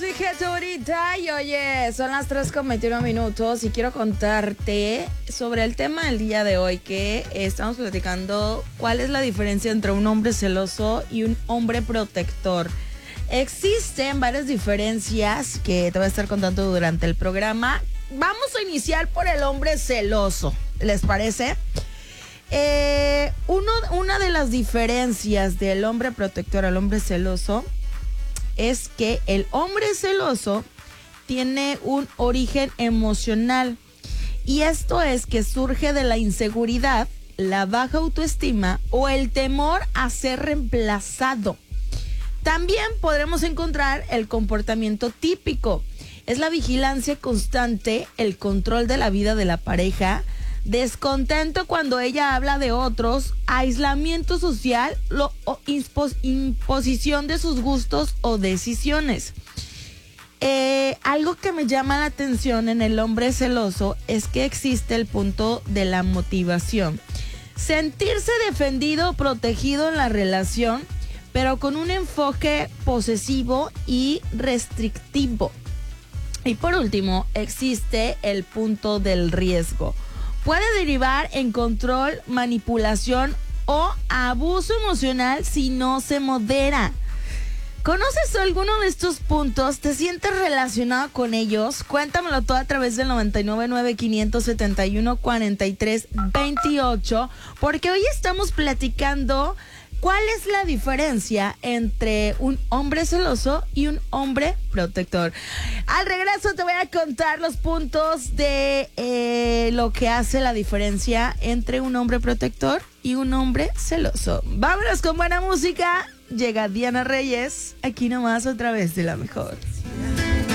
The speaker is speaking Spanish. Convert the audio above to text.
fíjate ahorita y oye, son las 3:21 y quiero contarte sobre el tema del día de hoy, que estamos platicando cuál es la diferencia entre un hombre celoso y un hombre protector. Existen varias diferencias que te voy a estar contando durante el programa. Vamos a iniciar por el hombre celoso, ¿les parece? Una de las diferencias del hombre protector al hombre celoso es que el hombre celoso tiene un origen emocional, y esto es que surge de la inseguridad, la baja autoestima o el temor a ser reemplazado. También podremos encontrar el comportamiento típico. Es la vigilancia constante, el control de la vida de la pareja, descontento cuando ella habla de otros, aislamiento social o imposición de sus gustos o decisiones. Algo que me llama la atención en el hombre celoso es que existe el punto de la motivación. Sentirse defendido o protegido en la relación, pero con un enfoque posesivo y restrictivo. Y por último, existe el punto del riesgo. Puede derivar en control, manipulación o abuso emocional si no se modera. ¿Conoces alguno de estos puntos? ¿Te sientes relacionado con ellos? Cuéntamelo todo a través del 999-571-4328, porque hoy estamos platicando cuál es la diferencia entre un hombre celoso y un hombre protector. Al regreso te voy a contar los puntos de lo que hace la diferencia entre un hombre protector y un hombre celoso. Vámonos con buena música. Llega Diana Reyes, aquí nomás otra vez de La Mejor.